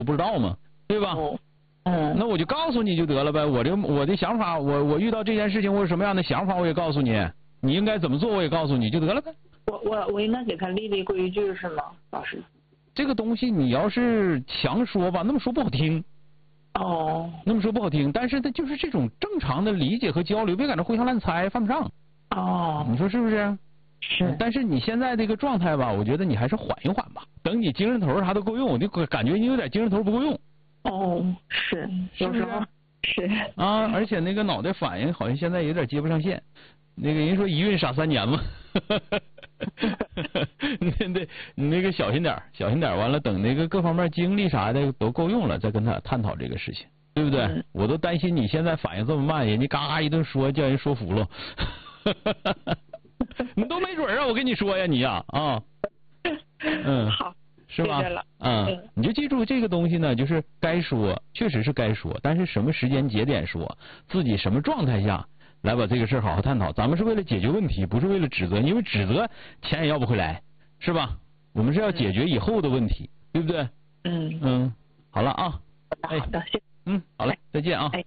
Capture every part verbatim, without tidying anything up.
我不知道吗？对吧？ 哦嗯， 那我就告诉你就得了呗。我这我的想法，我我遇到这件事情，我有什么样的想法，我也告诉你。你应该怎么做，我也告诉你就得了呗。 我我我应该给他立立规矩是吗，老师？ 这个东西你要是强说吧，那么说不好听。 哦。 那么说不好听，但是它就是这种正常的理解和交流，别搁那互相乱猜，犯不上。 哦。 你说是不是？ 是。 但是你现在这个状态吧，我觉得你还是缓一缓吧。等你精神头啥都够用，我就感觉你有点精神头不够用。 哦，是， 是不是？ 是啊，而且那个脑袋反应好像现在有点接不上线。那个人说一孕傻三年嘛，你得你那个小心点，小心点。完了，等那个各方面精力啥的都够用了，再跟他探讨这个事情，对不对？嗯、我都担心你现在反应这么慢，人家嘎嘎一顿说，叫人说服了，你都没准啊！我跟你说呀，你呀啊，嗯， 好。 是吧？嗯，嗯你就记住这个东西呢，就是该说，确实是该说，但是什么时间节点说，自己什么状态下来把这个事好好探讨。咱们是为了解决问题，不是为了指责，因为指责钱也要不回来，是吧？我们是要解决以后的问题，嗯、对不对？ 嗯嗯，好了啊， 哎，好的，谢， 嗯，好嘞，再见啊。 哎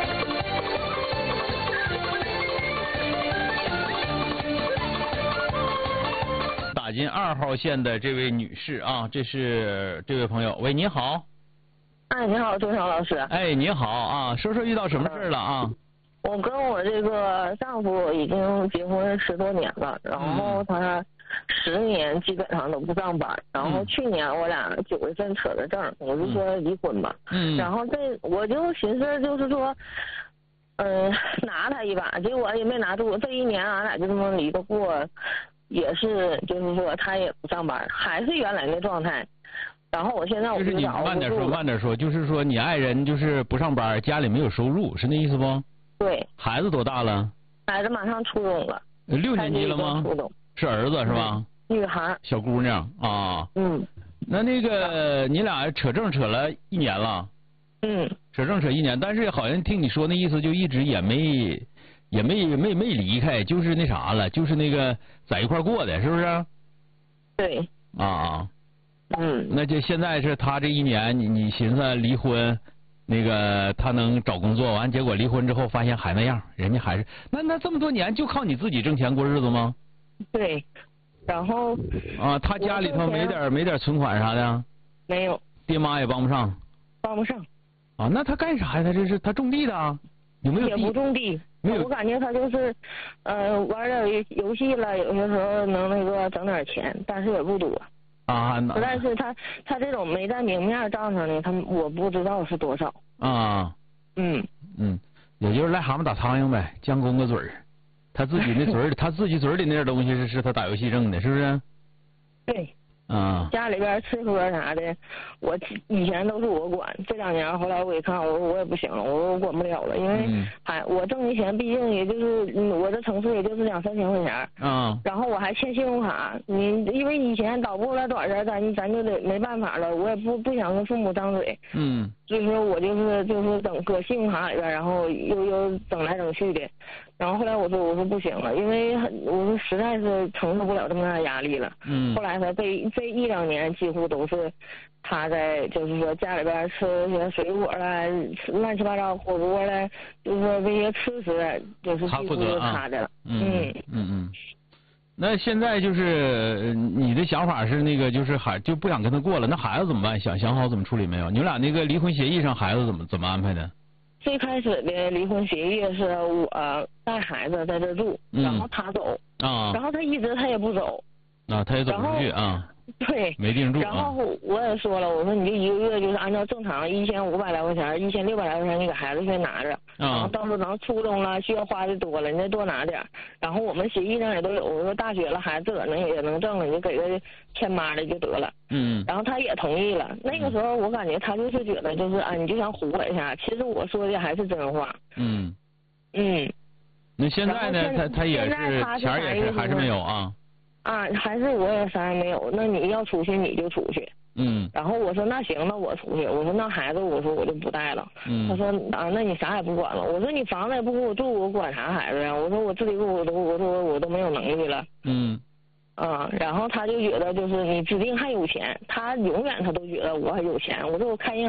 打进二号线的这位女士啊，这是这位朋友，喂，你好。 哎，你好，周强老师。 哎，你好啊，说说遇到什么事了啊？ 我跟我这个丈夫已经结婚十多年了，然后他十年基本上都不上班，然后去年我俩九月份扯的证，我就说离婚吧。 嗯。 然后这我就寻思就是说，嗯、呃，拿他一把，结果也没拿住。这一年俺俩就这么离的过。也是，就是说他也不上班，还是原来的状态。然后我现在我就是你慢点说，慢点说，就是说你爱人就是不上班，家里没有收入，是那意思不？ 对。 孩子多大了？ 孩子马上初中了。 六年级了吗？ 初中。 是儿子是吧？ 女孩。 小姑娘啊。 嗯。 那那个你俩扯证扯了一年了。 嗯。 扯证扯一年，但是好像听你说那意思，就一直也没。也没没没离开，就是那啥了，就是那个在一块过的，是不是？ 对。 啊。 嗯。 那就现在是他这一年，你你寻思离婚，那个他能找工作，完结果离婚之后发现还那样，人家还是那那这么多年就靠你自己挣钱过日子吗？ 对。然后。 啊，他家里头没点没点存款啥的？ 没有。 爹妈也帮不上。 帮不上。 啊，那他干啥呀？他这是他种地的啊？有没有地？ 也不种地。 没有， 我感觉他就是，呃，玩点游戏了，有些时候能那个整点钱，但是也不多。 啊，那。 但是他他这种没在明面账上呢，他我不知道是多少。 啊。 嗯。 嗯，也就是癞蛤蟆打苍蝇呗，将功个嘴儿。他自己那嘴儿，他自己嘴里那点东西是是他打游戏挣的，是不是？ 对。 啊， 家里边吃喝啥的，我以前都是我管，这两年后来我一看，我我也不行了，我我管不了了，因为还我挣的钱毕竟也就是、嗯、我这城市也就是两三千块钱， 啊， 然后我还欠信用卡，你因为以前倒不了短儿，咱咱就得没办法了，我也不不想跟父母张嘴， 嗯， 所以说我就是就是整搁信用卡里边，然后又又整来整去的。然后后来我说我说不行了，因为我说实在是承受不了这么大压力了。嗯。后来他这这一两年几乎都是他在就是说家里边吃些水果啦，乱七八糟火锅啦，就是说这些吃食就是几乎是他的了。 嗯嗯嗯。那现在就是你的想法是那个就是还就不想跟他过了，那孩子怎么办？想想好怎么处理没有？你们俩那个离婚协议上孩子怎么怎么安排的？ 最开始的离婚协议是我带孩子在这住， 嗯、 然后他走， 啊， 然后他一直他也不走， 啊，他也走不出去啊， 对， 没定住。 然后我也说了，我说你这一个月就是按照正常一千五百来块钱，一千六百来块钱你给孩子先拿着，然后到时候等初中了需要花的多了，你再多拿点。然后我们协议上也都有，我说大学了孩子自个儿能也能挣了，你就给他欠妈的就得了。 嗯， 然后他也同意了。那个时候我感觉他就是觉得就是啊，你就想唬我一下，其实我说的还是真话。 嗯嗯。 那现在呢？他他也是钱也是还是没有啊？ 啊，还是我也啥也没有。那你要出去你就出去。 嗯。 然后我说那行，那我出去。我说那孩子，我说我就不带了。 嗯。 他说啊，那你啥也不管了。我说你房子也不给我住，我管啥孩子呀？我说我自己给我都，我说我都没有能力了。 嗯。 嗯，然后他就觉得就是你指定还有钱，他永远他都觉得我还有钱。我说我开银